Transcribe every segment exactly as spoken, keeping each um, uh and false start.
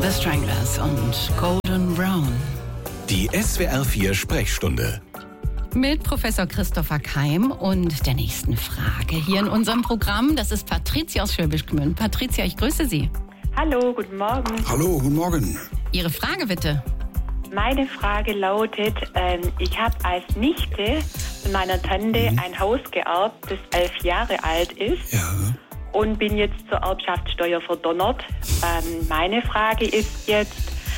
The Stranglers und Golden Brown. Die S W R vier Sprechstunde. Mit Professor Christopher Keim und der nächsten Frage hier in unserem Programm. Das ist Patricia aus Schwäbisch Gmünd. Patricia, ich grüße Sie. Hallo, guten Morgen. Hallo, guten Morgen. Ihre Frage bitte. Meine Frage lautet, ähm, ich habe als Nichte von meiner Tante mhm. ein Haus geerbt, das elf Jahre alt ist. Ja. Und bin jetzt zur Erbschaftssteuer verdonnert. Ähm, meine Frage ist jetzt,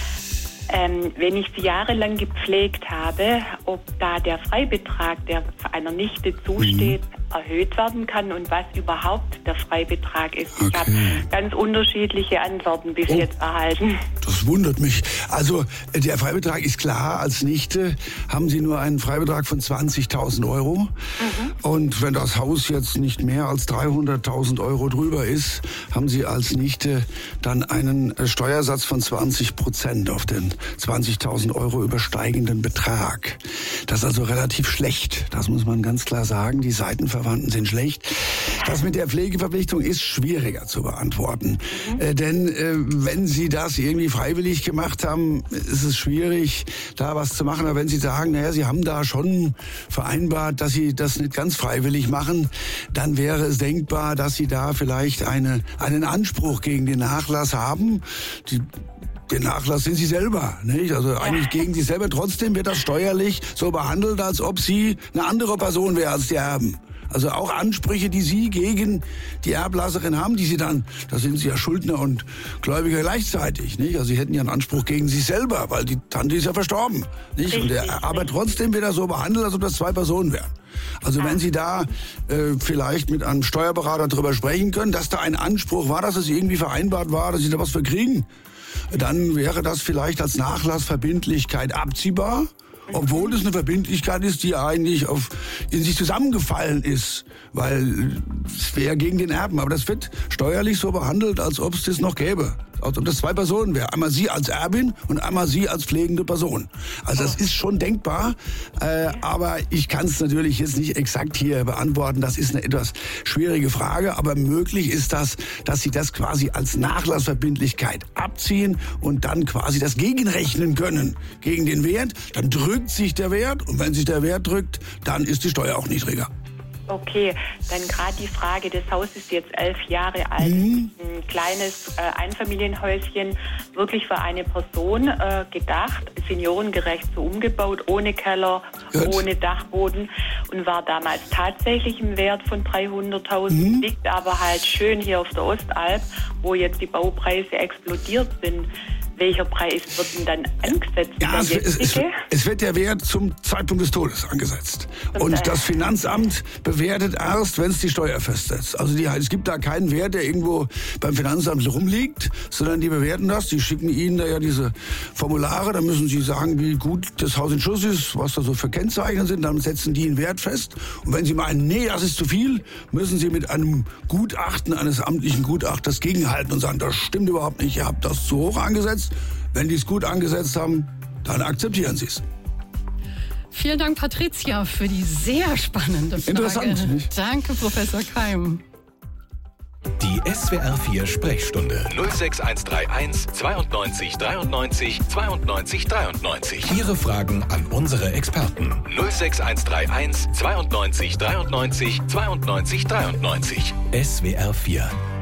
ähm, wenn ich sie jahrelang gepflegt habe, ob da der Freibetrag, der einer Nichte zusteht, mhm. erhöht werden kann und was überhaupt der Freibetrag ist. Okay. Ich habe ganz unterschiedliche Antworten bis oh, jetzt erhalten. Das wundert mich. Also der Freibetrag ist klar, als Nichte haben Sie nur einen Freibetrag von zwanzigtausend Euro. Mhm. Und wenn das Haus jetzt nicht mehr als dreihunderttausend Euro drüber ist, haben Sie als Nichte dann einen Steuersatz von zwanzig Prozent auf den zwanzigtausend Euro übersteigenden Betrag. Das ist also relativ schlecht. Das muss man ganz klar sagen. Die Seitenverwandten sind schlecht. Das mit der Pflegeverpflichtung ist schwieriger zu beantworten. Mhm. Äh, denn äh, wenn Sie das irgendwie freiwillig gemacht haben, ist es schwierig, da was zu machen. Aber wenn Sie sagen, naja, Sie haben da schon vereinbart, dass Sie das nicht ganz freiwillig machen, dann wäre es denkbar, dass Sie da vielleicht eine, einen Anspruch gegen den Nachlass haben. Die Den Nachlass sind Sie selber, nicht? Also eigentlich gegen Sie selber. Trotzdem wird das steuerlich so behandelt, als ob Sie eine andere Person wäre als die Erben. Also auch Ansprüche, die Sie gegen die Erblasserin haben, die Sie dann, da sind Sie ja Schuldner und Gläubiger gleichzeitig, nicht? Also Sie hätten ja einen Anspruch gegen sich selber, weil die Tante ist ja verstorben, nicht? Und der, aber trotzdem wird er so behandelt, als ob das zwei Personen wären. Also wenn Sie da äh, vielleicht mit einem Steuerberater drüber sprechen können, dass da ein Anspruch war, dass es irgendwie vereinbart war, dass Sie da was für kriegen, dann wäre das vielleicht als Nachlassverbindlichkeit abziehbar, obwohl es eine Verbindlichkeit ist, die eigentlich auf, in sich zusammengefallen ist, weil es wäre gegen den Erben. Aber das wird steuerlich so behandelt, als ob es das noch gäbe. Als ob das zwei Personen wären. Einmal Sie als Erbin und einmal Sie als pflegende Person. Also das ist schon denkbar, äh, aber ich kann es natürlich jetzt nicht exakt hier beantworten. Das ist eine etwas schwierige Frage, aber möglich ist das, dass Sie das quasi als Nachlassverbindlichkeit abziehen und dann quasi das gegenrechnen können gegen den Wert. Dann drückt sich der Wert und wenn sich der Wert drückt, dann ist die Steuer auch niedriger. Okay, dann gerade die Frage, das Haus ist jetzt elf Jahre alt, Mhm. ein kleines äh, Einfamilienhäuschen, wirklich für eine Person äh, gedacht, seniorengerecht so umgebaut, ohne Keller, Gut. ohne Dachboden und war damals tatsächlich im Wert von dreihunderttausend, Mhm. liegt aber halt schön hier auf der Ostalb, wo jetzt die Baupreise explodiert sind. Welcher Preis wird denn dann angesetzt? Ja, es, es, es, jetzige? es wird der Wert zum Zeitpunkt des Todes angesetzt. Und das Finanzamt bewertet erst, wenn es die Steuer festsetzt. Also die, es gibt da keinen Wert, der irgendwo beim Finanzamt rumliegt, sondern die bewerten das. Die schicken Ihnen da ja diese Formulare. Da müssen Sie sagen, wie gut das Haus in Schuss ist, was da so für Kennzeichen sind. Dann setzen die einen Wert fest. Und wenn Sie meinen, nee, das ist zu viel, müssen Sie mit einem Gutachten eines amtlichen Gutachters gegenhalten und sagen, das stimmt überhaupt nicht. Ihr habt das zu hoch angesetzt. Wenn die es gut angesetzt haben, dann akzeptieren Sie es. Vielen Dank, Patricia, für die sehr spannende Frage. Interessant, nicht? Danke, Professor Keim. Die S W R vier Sprechstunde. null sechs eins drei eins zweiundneunzig dreiundneunzig zweiundneunzig dreiundneunzig. Ihre Fragen an unsere Experten. null sechs eins drei eins zweiundneunzig dreiundneunzig zweiundneunzig dreiundneunzig. S W R vier.